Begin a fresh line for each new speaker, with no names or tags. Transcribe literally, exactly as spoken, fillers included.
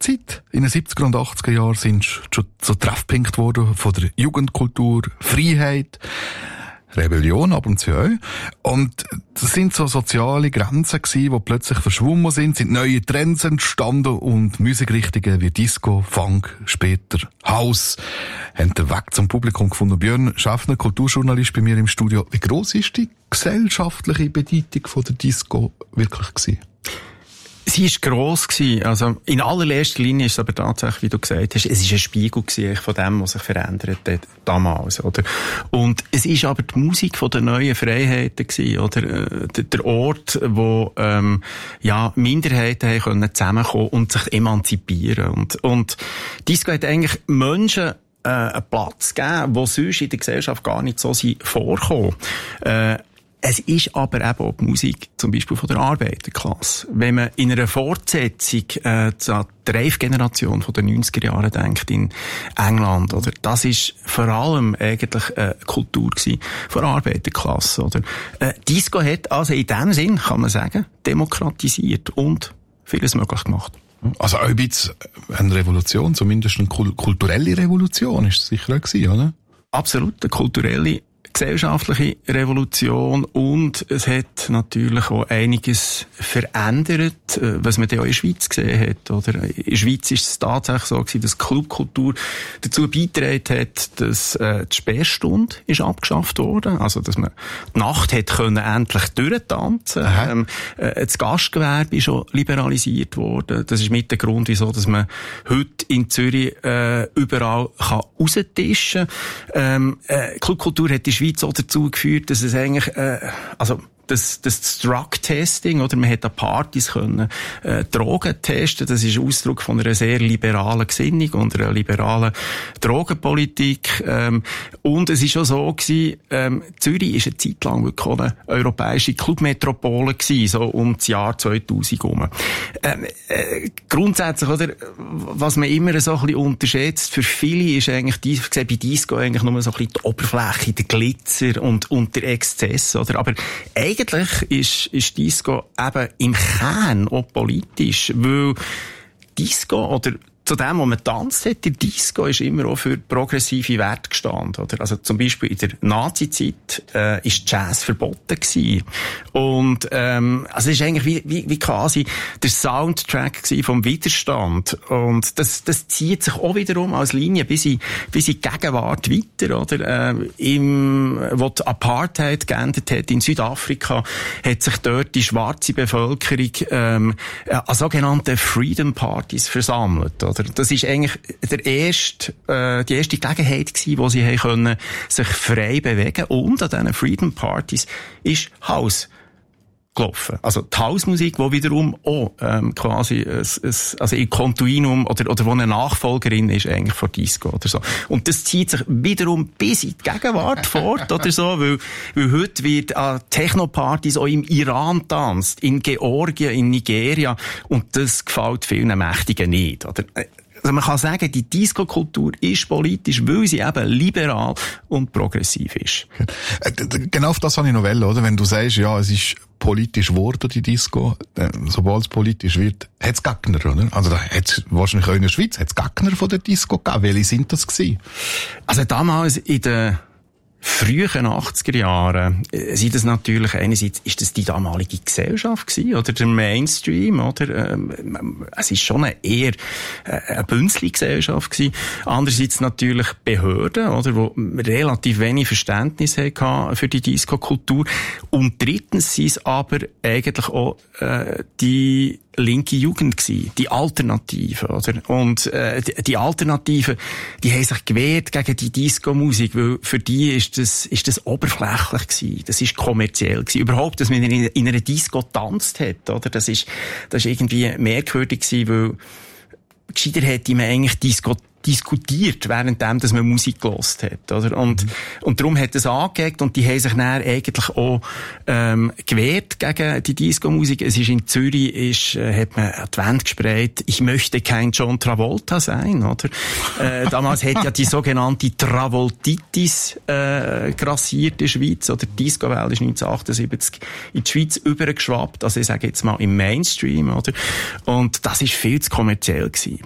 Zeit. In den siebziger und achtziger Jahren sind schon so Treffpunkte geworden von der Jugendkultur, Freiheit, Rebellion ab und zu auch. Und das sind so soziale Grenzen gewesen, die plötzlich verschwommen sind, sind neue Trends entstanden und Musikrichtungen wie Disco, Funk, später House haben den Weg zum Publikum gefunden. Björn Schaffner, Kulturjournalist bei mir im Studio. Wie gross ist die gesellschaftliche Bedeutung von der Disco wirklich gewesen?
Sie war gross gewesen. Also, in allererster Linie ist es aber tatsächlich, wie du gesagt hast, es ist ein Spiegel gewesen von dem, was sich verändert hat, damals, oder? Und es ist aber die Musik von den neuen Freiheiten gewesen, oder? Der Ort, wo, ähm, ja, Minderheiten haben können zusammenkommen und sich emanzipieren. Und, und Disco hat eigentlich Menschen, äh, einen Platz gegeben, wo sonst in der Gesellschaft gar nicht so sind vorkommen. Äh, Es ist aber eben auch die Musik, zum Beispiel von der Arbeiterklasse. Wenn man in einer Fortsetzung äh, zur Rave-Generation von den neunziger Jahren denkt, in England, oder, das ist vor allem eigentlich eine Kultur gewesen von der Arbeiterklasse, oder. Äh, Disco hat also in dem Sinn, kann man sagen, demokratisiert und vieles möglich gemacht.
Also auch ein bisschen eine Revolution, zumindest eine kulturelle Revolution ist es sicher auch gewesen, oder?
Absolut, eine kulturelle gesellschaftliche Revolution, und es hat natürlich auch einiges verändert, was man dann auch in der Schweiz gesehen hat, oder? In der Schweiz ist es tatsächlich so gewesen, dass Clubkultur dazu beigetragen hat, dass äh, die Sperrstunde ist abgeschafft worden, also dass man die Nacht hat können endlich durchtanzen. Ähm, äh, das Gastgewerbe ist schon liberalisiert worden. Das ist mit der Grund, wieso dass man heute in Zürich äh, überall kann raustischen kann. Ähm, äh, Clubkultur hat die Schweiz auch dazu geführt, dass es eigentlich, äh, also, das, das Drug-Testing, oder? Man hat an Partys können, äh, Drogen testen. Das ist Ausdruck von einer sehr liberalen Gesinnung und einer liberalen Drogenpolitik. Ähm, und es ist auch so gewesen, ähm, Zürich ist eine Zeit lang wirklich eine europäische Clubmetropole gewesen, so um das Jahr zweitausend herum. Ähm, äh, grundsätzlich, oder? Was man immer so ein bisschen unterschätzt, für viele ist eigentlich, die, bei Disco eigentlich nur so ein bisschen die Oberfläche, der Glitzer und, und der Exzess, oder? Aber eigentlich ist, ist Disco eben im Kern auch politisch, weil Disco, oder zu dem, was man tanzt hat, der Disco ist immer auch für progressive Werte gestanden, oder? Also zum Beispiel in der Nazi-Zeit äh, ist Jazz verboten gewesen. Und ähm, also es ist eigentlich wie, wie, wie quasi der Soundtrack gewesen vom Widerstand. Und das, das zieht sich auch wiederum als Linie bis in, bis in die Gegenwart weiter, oder? Äh, im, wo die Apartheid geendet hat in Südafrika, hat sich dort die schwarze Bevölkerung ähm, an sogenannten Freedom Parties versammelt, oder? Das ist eigentlich der erste, äh, die erste Gelegenheit gewesen, wo sie haben können, sich frei bewegen. Und an diesen Freedom Parties ist House gelaufen. Also die Hausmusik, die wiederum auch ähm, quasi ein, ein, also in Continuum oder, oder wo eine Nachfolgerin ist eigentlich von Disco oder so. Und das zieht sich wiederum bis in die Gegenwart fort oder so, weil, weil heute wird an Techno-Partys auch im Iran tanzt, in Georgien, in Nigeria, und das gefällt vielen Mächtigen nicht, oder? Also man kann sagen, die Disco-Kultur ist politisch, weil sie eben liberal und progressiv ist.
Genau auf das habe ich noch wollen, oder? Wenn du sagst, ja, es ist politisch geworden, die Disco, sobald es politisch wird, hat es Gegner, oder? Also da hat es wahrscheinlich auch in der Schweiz, hat es Gegner von der Disco gegeben. Welche sind das gewesen?
Also damals in der frühen achtziger Jahren sind das natürlich, einerseits ist das die damalige Gesellschaft gewesen, oder der Mainstream, oder? Ähm, es ist schon eine eher eine Bünzli-Gesellschaft gewesen. Andererseits natürlich Behörden, oder? Wo relativ wenig Verständnis hatten für die Disco-Kultur. Und drittens sind es aber eigentlich auch äh, die linke Jugend gsi, die Alternative, oder? Und äh, die, die Alternative, die haben sich gewehrt gegen die Disco-Musik, weil für die ist das ist das oberflächlich gsi, das ist kommerziell gsi. Überhaupt, dass man in, in einer Disco tanzt hat, oder? Das ist das ist irgendwie merkwürdig gsi, weil gescheiter hätte man eigentlich Disco diskutiert, währenddem, dass man Musik gehört hat, oder? Und, mhm. und darum hat es angeguckt, und die haben sich dann eigentlich auch, ähm, gewehrt gegen die Disco-Musik. Es ist in Zürich, ist, äh, hat man an die Wand gesprayt, ich möchte kein John Travolta sein, oder? äh, damals hat ja die sogenannte Travoltitis, äh, grassiert in der Schweiz, oder? Die Disco-Welle ist neunzehnhundertachtundsiebzig in die Schweiz übergeschwappt, also ich sage jetzt mal im Mainstream, oder? Und das ist viel zu kommerziell gewesen.